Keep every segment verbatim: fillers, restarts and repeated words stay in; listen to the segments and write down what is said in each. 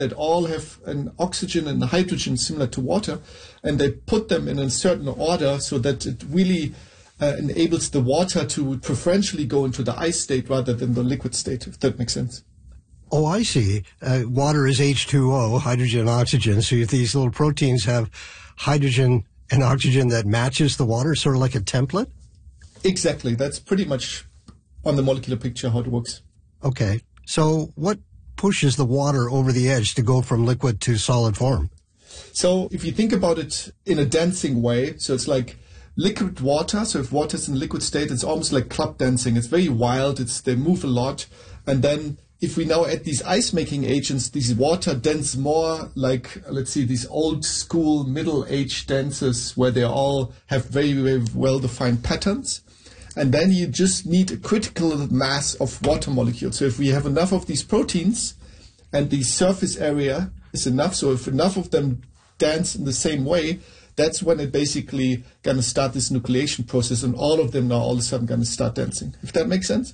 that all have an oxygen and hydrogen similar to water, and they put them in a certain order so that it really uh, enables the water to preferentially go into the ice state rather than the liquid state, if that makes sense. Oh, I see. Uh, water is H two O, hydrogen and oxygen. So if these little proteins have hydrogen and oxygen that matches the water, sort of like a template? Exactly. That's pretty much on the molecular picture how it works. Okay. So what pushes the water over the edge to go from liquid to solid form? So if you think about it in a dancing way, so it's like liquid water. So if water is in liquid state, it's almost like club dancing. It's very wild. It's they move a lot. And then if we now add these ice-making agents, this water dance more like, let's see, these old-school middle-age dances where they all have very, very well-defined patterns. And then you just need a critical mass of water molecules. So if we have enough of these proteins and the surface area is enough, so if enough of them dance in the same way, that's when it basically going to start this nucleation process, and all of them now all of a sudden going to start dancing. If that makes sense?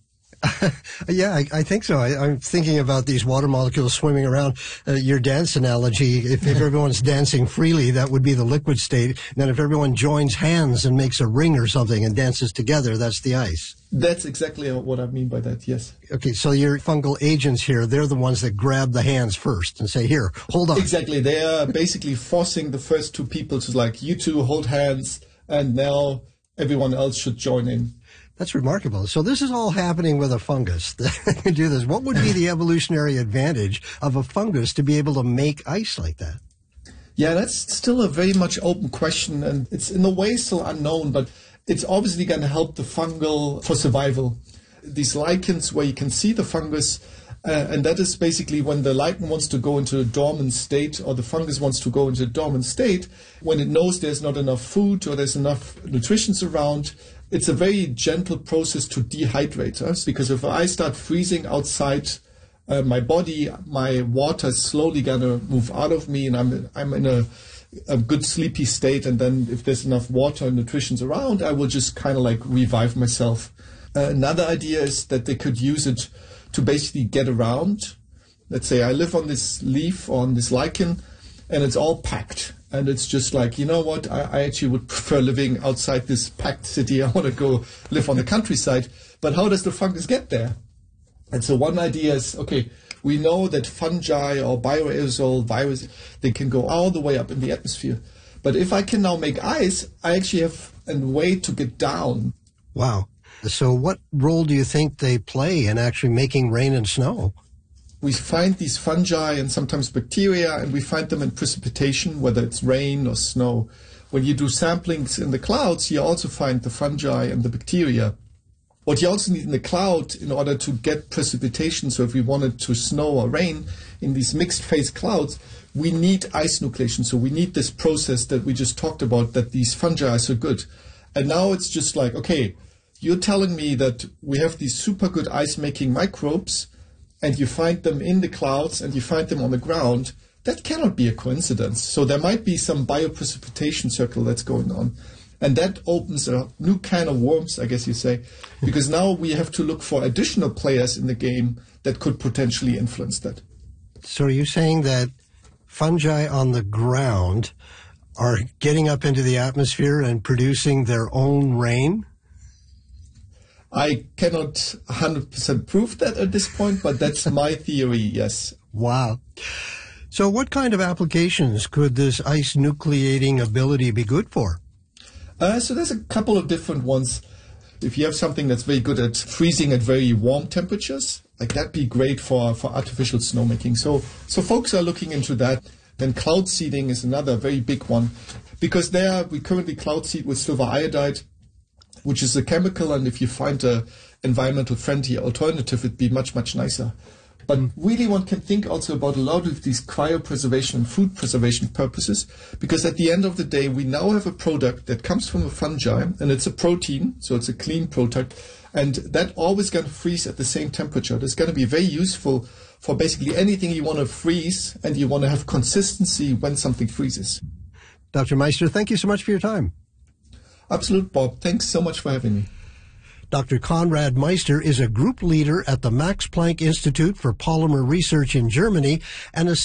Yeah, I, I think so. I, I'm thinking about these water molecules swimming around. Uh, your dance analogy, if, if everyone's dancing freely, that would be the liquid state. And then if everyone joins hands and makes a ring or something and dances together, that's the ice. That's exactly what I mean by that, yes. Okay, so your fungal agents here, they're the ones that grab the hands first and say, here, hold on. Exactly. They are basically forcing the first two people to, like, you two hold hands, and now everyone else should join in. That's remarkable. So this is all happening with a fungus that can do this. What would be the evolutionary advantage of a fungus to be able to make ice like that? Yeah, that's still a very much open question, and it's in a way still unknown, but it's obviously going to help the fungal for survival. These lichens where you can see the fungus, uh, and that is basically when the lichen wants to go into a dormant state, or the fungus wants to go into a dormant state, when it knows there's not enough food or there's enough nutrition around. It's a very gentle process to dehydrate us, because if I start freezing outside uh, my body, my water is slowly going to move out of me, and I'm I'm in a, a good sleepy state. And then if there's enough water and nutrition around, I will just kind of like revive myself. Uh, another idea is that they could use it to basically get around. Let's say I live on this leaf or on this lichen, and it's all packed. And it's just like, you know what, I, I actually would prefer living outside this packed city. I want to go live on the countryside. But how does the fungus get there? And so one idea is, okay, we know that fungi or bioaerosol virus, they can go all the way up in the atmosphere. But if I can now make ice, I actually have a way to get down. Wow. So what role do you think they play in actually making rain and snow? We find these fungi and sometimes bacteria, and we find them in precipitation, whether it's rain or snow. When you do samplings in the clouds, you also find the fungi and the bacteria. What you also need in the cloud in order to get precipitation, so if we wanted to snow or rain in these mixed phase clouds, we need ice nucleation. So we need this process that we just talked about, that these fungi are so good. And now it's just like, okay, you're telling me that we have these super good ice-making microbes, and you find them in the clouds and you find them on the ground. That cannot be a coincidence. So there might be some bioprecipitation circle that's going on. And that opens a new kind of worms, I guess you say, because now we have to look for additional players in the game that could potentially influence that. So are you saying that fungi on the ground are getting up into the atmosphere and producing their own rain? I cannot one hundred percent prove that at this point, but that's my theory, yes. Wow. So what kind of applications could this ice nucleating ability be good for? Uh, so there's a couple of different ones. If you have something that's very good at freezing at very warm temperatures, like that'd be great for, for artificial snowmaking. So, so folks are looking into that. Then cloud seeding is another very big one, because there we currently cloud seed with silver iodide, which is a chemical, and if you find a environmental friendly alternative, it'd be much, much nicer. But really one can think also about a lot of these cryopreservation and food preservation purposes, because at the end of the day, we now have a product that comes from a fungi, and it's a protein, so it's a clean product, and that always going to freeze at the same temperature. That's going to be very useful for basically anything you want to freeze, and you want to have consistency when something freezes. Doctor Meister, thank you so much for your time. Absolute, Bob. Thanks so much for having me. Doctor Konrad Meister is a group leader at the Max Planck Institute for Polymer Research in Germany and a